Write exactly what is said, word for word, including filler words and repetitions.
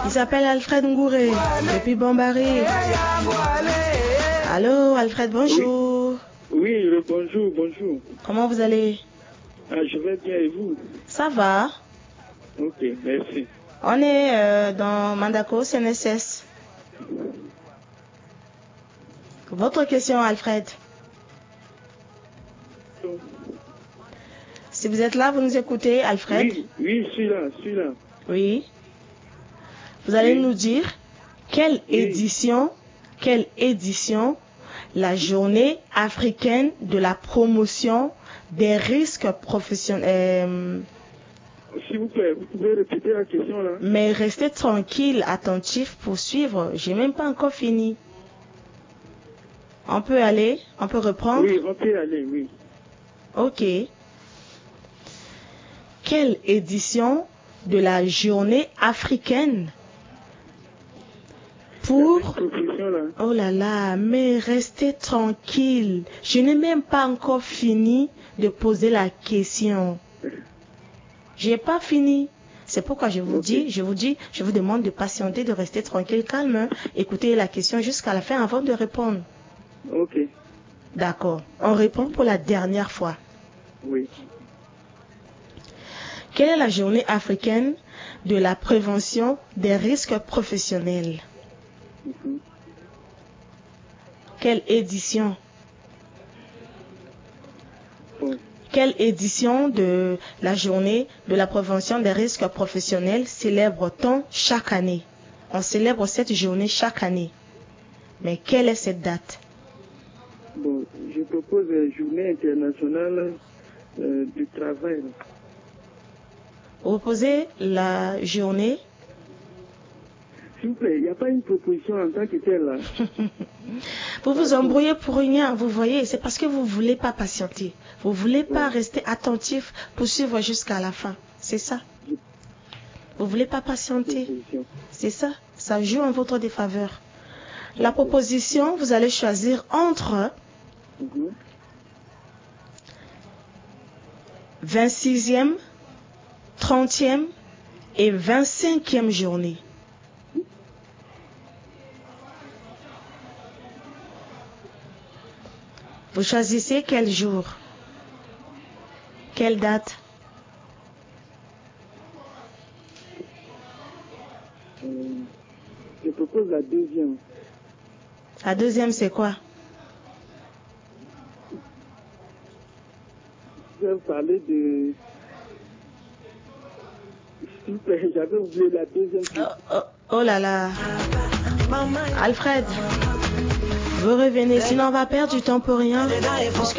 Il s'appelle Alfred Ngouré, depuis Bambari. Allô, Alfred, bonjour. Oui, oui le bonjour, bonjour. Comment vous allez? Ah, je vais bien et vous? Ça va. Ok, merci. On est euh, dans Mandako, C N S S. Votre question, Alfred? Si vous êtes là, vous nous écoutez, Alfred? Oui, oui, je suis là, je suis là. Oui. Vous allez Oui. nous dire quelle Oui. édition, quelle édition la journée africaine de la promotion des risques professionnels. Euh, S'il vous plaît, vous pouvez répéter la question là? mais restez tranquille, attentif pour suivre. J'ai même pas encore fini. On peut aller? On peut reprendre? Oui, on peut aller, oui. Ok. Quelle édition de la journée africaine pour... Proposition, là. Oh là là, mais restez tranquille. Je n'ai même pas encore fini de poser la question. J'ai pas fini. C'est pourquoi je vous Okay. dis, je vous dis, je vous demande de patienter, de rester tranquille, calme. Hein. Écoutez la question jusqu'à la fin avant de répondre. Ok. D'accord. On répond pour la dernière fois. Oui. Quelle est la journée africaine de la prévention des risques professionnels? Mm-hmm. Quelle édition? Bon. Quelle édition de la journée de la prévention des risques professionnels célèbre-t-on chaque année? On célèbre cette journée chaque année. Mais quelle est cette date? Bon, je propose la journée internationale euh, du travail. Vous proposez la journée? S'il vous plaît, il n'y a pas une proposition en tant que telle là. Vous vous embrouillez pour rien, vous voyez, c'est parce que vous ne voulez pas patienter. Vous ne voulez pas Ouais. rester attentif pour suivre jusqu'à la fin. C'est ça. Vous ne voulez pas patienter. Proposition. C'est ça. Ça joue en votre défaveur. La proposition, vous allez choisir entre Mm-hmm. vingt-sixième, trentième et vingt-cinquième journée. Vous choisissez quel jour? Quelle date? Euh, je propose la deuxième. La deuxième, c'est quoi? Je vais vous parler de... S'il vous plaît, j'avais oublié la deuxième. Oh, oh, oh là là. Alfred, vous revenez, sinon on va perdre du temps pour rien. Puisque